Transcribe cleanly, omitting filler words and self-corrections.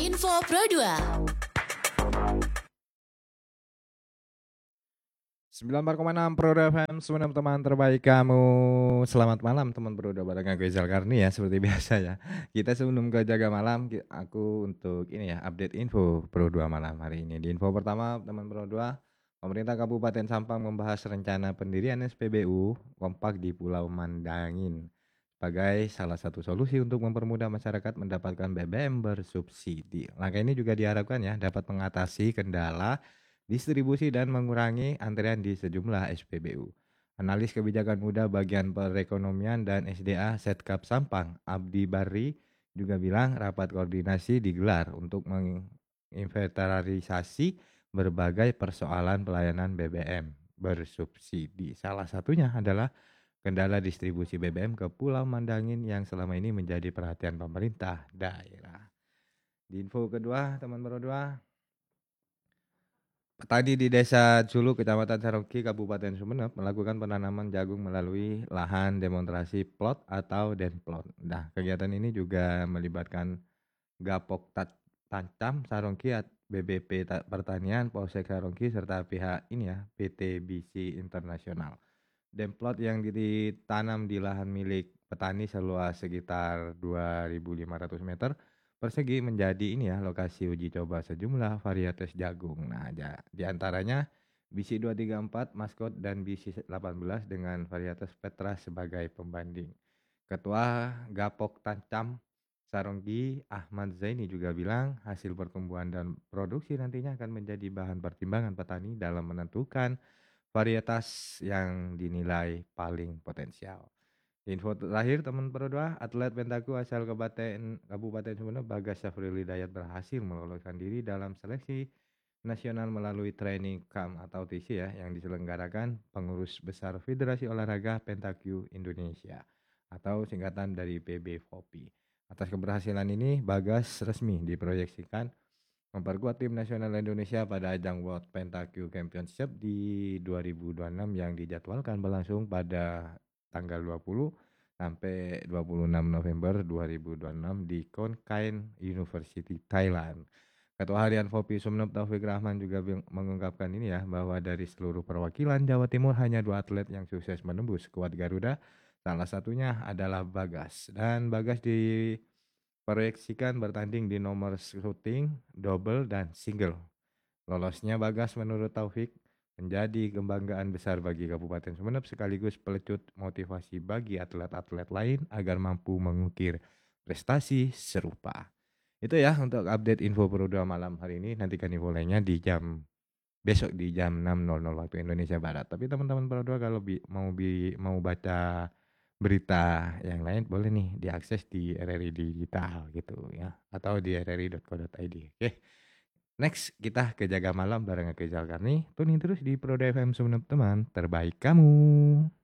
Info Pro 2. 94,6 Pro FM, semua teman terbaik kamu. Selamat malam teman Pro 2 bareng aku Izal Karni ya, seperti biasa ya. Kita sebelum ke jaga malam, aku untuk ini ya, update info Pro 2 malam hari ini. Di info pertama teman Pro 2, pemerintah Kabupaten Sampang membahas rencana pendirian SPBU kompak di Pulau Mandangin sebagai salah satu solusi untuk mempermudah masyarakat mendapatkan BBM bersubsidi. Langkah ini juga diharapkan ya dapat mengatasi kendala distribusi dan mengurangi antrean di sejumlah SPBU. Analis kebijakan muda bagian perekonomian dan SDA Setkap Sampang, Abdi Bari, juga bilang rapat koordinasi digelar untuk menginventarisasi berbagai persoalan pelayanan BBM bersubsidi. Salah satunya adalah kendala distribusi BBM ke Pulau Mandangin yang selama ini menjadi perhatian pemerintah daerah. Di info kedua, teman berdua, petani di Desa Culu, Kecamatan Saroki, Kabupaten Sumeneb melakukan penanaman jagung melalui lahan demonstrasi plot atau denplot. Nah, kegiatan ini juga melibatkan Gapok Tancam Saroki, BBP Pertanian, Polsek Saroki, serta pihak ini ya, PT BC Internasional. Demplot yang ditanam di lahan milik petani seluas sekitar 2.500 meter persegi menjadi ini ya lokasi uji coba sejumlah varietas jagung. Nah, di antaranya BC 234 maskot dan BC 18 dengan varietas Petra sebagai pembanding. Ketua Gapok Tancam Saronggi Ahmad Zaini juga bilang hasil pertumbuhan dan produksi nantinya akan menjadi bahan pertimbangan petani dalam menentukan varietas yang dinilai paling potensial. Info terakhir teman Pro2, atlet pentaku asal Kabupaten Sumeneb Bagas Syafril Hidayat berhasil meloloskan diri dalam seleksi nasional melalui training camp atau TC ya yang diselenggarakan pengurus besar Federasi Olahraga Pentaku Indonesia atau singkatan dari PBVOPI. Atas keberhasilan ini Bagas resmi diproyeksikan memperkuat tim nasional Indonesia pada ajang World Pentaku Championship di 2026 yang dijadwalkan berlangsung pada tanggal 20 sampai 26 November 2026 di Konkain University Thailand. Ketua Harian FOPI Sumeneb Taufik Rahman juga mengungkapkan ini ya bahwa dari seluruh perwakilan Jawa Timur hanya 2 atlet yang sukses menembus skuad Garuda. Salah satunya adalah Bagas, dan Bagas diproyeksikan bertanding di nomor shooting, double, dan single. Lolosnya Bagas menurut Taufik menjadi kebanggaan besar bagi Kabupaten Sumeneb sekaligus pelecut motivasi bagi atlet-atlet lain agar mampu mengukir prestasi serupa. Itu ya untuk update info Pro 2 malam hari ini. Nantikan info lainnya di besok di jam 6.00 waktu Indonesia Barat. Tapi teman-teman Pro 2 kalau mau baca berita yang lain boleh nih diakses di RRI Digital gitu ya atau di rri.co.id. Oke. Next kita ke jaga malam bareng aku Izal Karni. Tunin terus di Pro FM Sumeneb teman terbaik kamu.